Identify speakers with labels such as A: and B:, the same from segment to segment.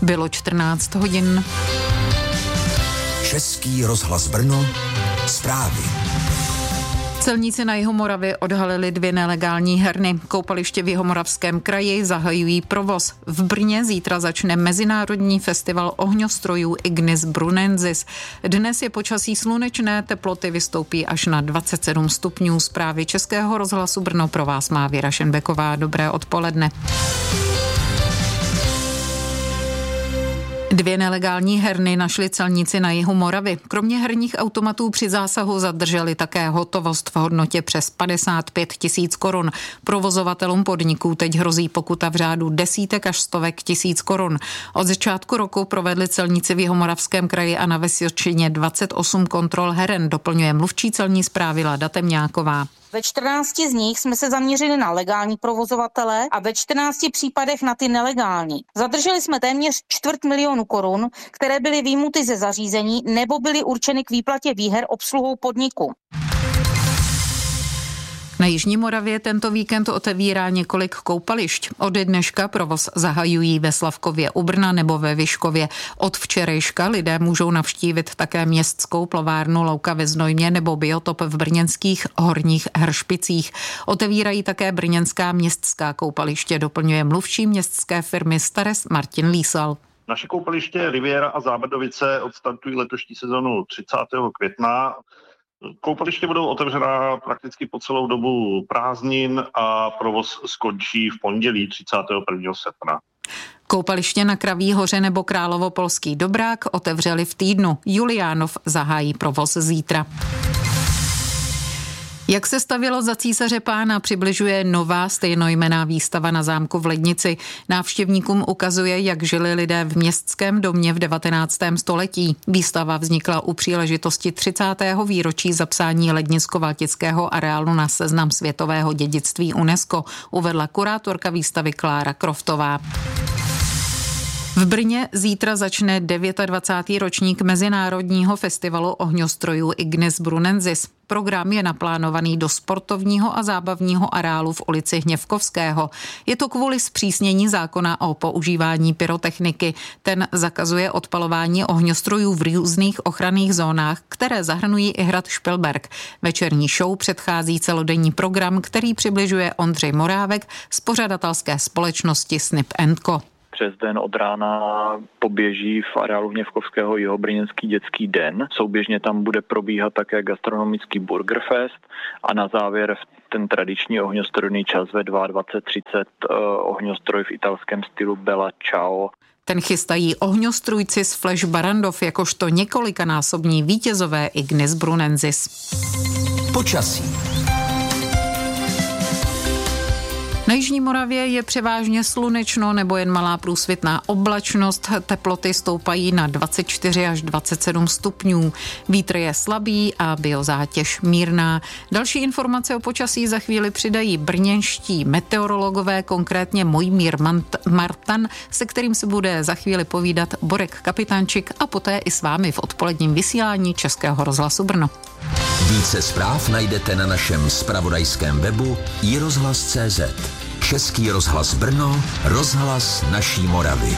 A: Bylo 14 hodin.
B: Český rozhlas Brno, zprávy.
A: Celníci na Jihomoravě odhalili 2 nelegální herny. Koupaliště v Jihomoravském kraji zahajují provoz. V Brně zítra začne mezinárodní festival ohňostrojů Ignis Brunensis. Dnes je počasí slunečné, teploty vystoupí až na 27 stupňů. Zprávy Českého rozhlasu Brno pro vás má Věra Šenbeková. Dobré odpoledne. 2 nelegální herny našli celníci na jihu Moravy. Kromě herních automatů při zásahu zadrželi také hotovost v hodnotě přes 55 000 korun. Provozovatelům podniků teď hrozí pokuta v řádu desítek až stovek tisíc korun. Od začátku roku provedli celníci v Jihomoravském kraji a na Vysočině 28 kontrol heren, doplňuje mluvčí celní správy Lada Temňáková.
C: Ve 14 z nich jsme se zaměřili na legální provozovatele a ve 14 případech na ty nelegální. Zadrželi jsme téměř 250 000 korun, které byly vyjmuty ze zařízení nebo byly určeny k výplatě výher obsluhou podniku.
A: Na Jižní Moravě tento víkend otevírá několik koupališť. Od dneška provoz zahajují ve Slavkově u Brna nebo ve Vyškově. Od včerejška lidé můžou navštívit také městskou plovárnu Louka ve Znojmě nebo biotop v brněnských Horních Hršpicích. Otevírají také brněnská městská koupaliště, doplňuje mluvčí městské firmy Stares Martin Lísal.
D: Naše koupaliště Riviera a Zábrdovice odstartují letošní sezonu 30. května. Koupaliště budou otevřená prakticky po celou dobu prázdnin a provoz skončí v pondělí 31. srpna.
A: Koupaliště na Kraví hoře nebo Královopolský Dobrák otevřeli v týdnu. Juliánov zahájí provoz zítra. Jak se stavělo za císaře pána, přibližuje nová stejnojmenná výstava na zámku v Lednici. Návštěvníkům ukazuje, jak žili lidé v městském domě v 19. století. Výstava vznikla u příležitosti 30. výročí zapsání lednicko-valtického areálu na seznam světového dědictví UNESCO, uvedla kurátorka výstavy Klára Kroftová. V Brně zítra začne 29. ročník Mezinárodního festivalu ohňostrojů Ignis Brunensis. Program je naplánovaný do sportovního a zábavního areálu v ulici Hněvkovského. Je to kvůli zpřísnění zákona o používání pyrotechniky. Ten zakazuje odpalování ohňostrojů v různých ochranných zónách, které zahrnují i hrad Špilberk. Večerní show předchází celodenní program, který přibližuje Ondřej Morávek z pořadatelské společnosti Snip & Co.
E: Přes den od rána poběží v areálu Hněvkovského Jihobrněnský dětský den. Souběžně tam bude probíhat také gastronomický Burgerfest a na závěr ten tradiční ohňostrojný čas ve 22:30 ohňostroj v italském stylu Bella Ciao.
A: Ten chystají ohňostrůjci z Flash Barrandov jakožto několikanásobní vítězové Ignis Brunensis.
B: Počasí.
A: Na Jižní Moravě je převážně slunečno nebo jen malá průsvitná oblačnost. Teploty stoupají na 24 až 27 stupňů. Vítr je slabý a biozátěž mírná. Další informace o počasí za chvíli přidají brněnští meteorologové, konkrétně Mojmír Martan, se kterým se bude za chvíli povídat Borek Kapitánčik a poté i s vámi v odpoledním vysílání Českého rozhlasu Brno.
B: Více zpráv najdete na našem zpravodajském webu iRozhlas.cz. Český rozhlas Brno, rozhlas naší Moravy.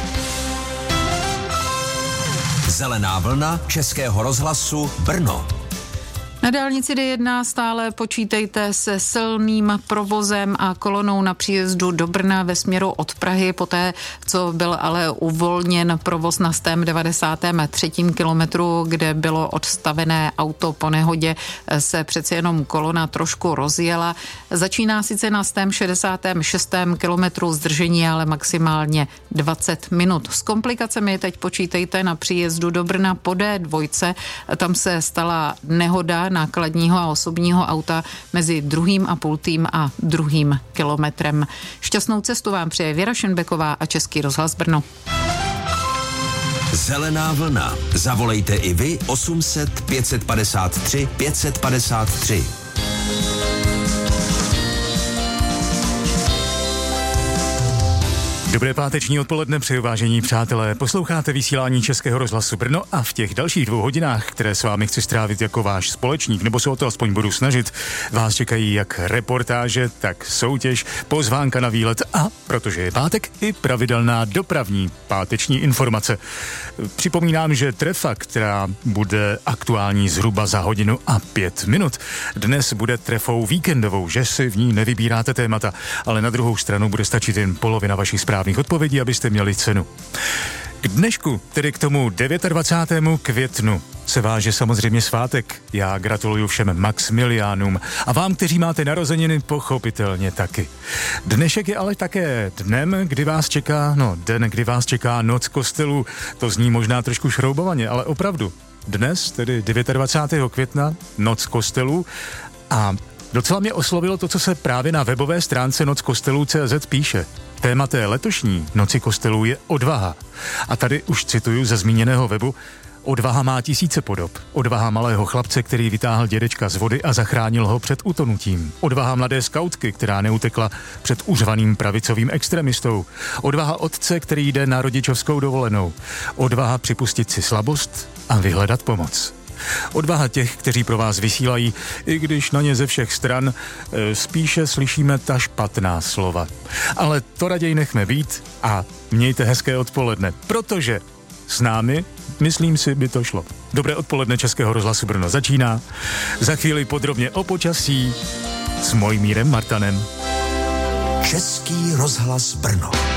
B: Zelená vlna Českého rozhlasu Brno.
A: Na dálnici D1 stále počítejte se silným provozem a kolonou na příjezdu do Brna ve směru od Prahy, poté, co byl ale uvolněn provoz na 193. kilometru, kde bylo odstavené auto po nehodě, se přeci jenom kolona trošku rozjela. Začíná sice na 166. kilometru zdržení, ale maximálně 20 minut. S komplikacemi teď počítejte na příjezdu do Brna po D2. Tam se stala nehoda nákladního a osobního auta mezi 2,5 a 2. kilometrem. Šťastnou cestu vám přeje Věra Šenbeková a Český rozhlas Brno.
B: Zelená vlna. Zavolejte i vy 800 553 553.
F: Dobré páteční odpoledne přeju, vážení přátelé. Posloucháte vysílání Českého rozhlasu Brno a v těch dalších 2 hodinách, které s vámi chci strávit jako váš společník, nebo se o to aspoň budu snažit, vás čekají jak reportáže, tak soutěž, pozvánka na výlet a, protože je pátek, i pravidelná dopravní páteční informace. Připomínám, že trefa, která bude aktuální zhruba za 1:05 minut, dnes bude trefou víkendovou, že si v ní nevybíráte témata, ale na druhou stranu bude stačit jen polovina vašich správných odpovědí, abyste měli cenu. K dnešku, tedy k tomu 29. květnu, se váže samozřejmě svátek. Já gratuluju všem Maxmiliánům a vám, kteří máte narozeniny, pochopitelně taky. Dnešek je ale také den, kdy vás čeká noc kostelů. To zní možná trošku šroubovaně, ale opravdu. Dnes, tedy 29. května, noc kostelů a docela mě oslovilo to, co se právě na webové stránce nockostelů.cz píše. Téma té letošní noci kostelů je odvaha. A tady už cituju ze zmíněného webu: odvaha má tisíce podob. Odvaha malého chlapce, který vytáhl dědečka z vody a zachránil ho před utonutím. Odvaha mladé skautky, která neutekla před uřvaným pravicovým extremistou. Odvaha otce, který jde na rodičovskou dovolenou. Odvaha připustit si slabost a vyhledat pomoc. Odvaha těch, kteří pro vás vysílají, i když na ně ze všech stran spíše slyšíme ta špatná slova. Ale to raději nechme být a mějte hezké odpoledne, protože s námi, myslím si, by to šlo. Dobré odpoledne Českého rozhlasu Brno začíná. Za chvíli podrobně o počasí s Mojmírem Martanem.
B: Český rozhlas Brno.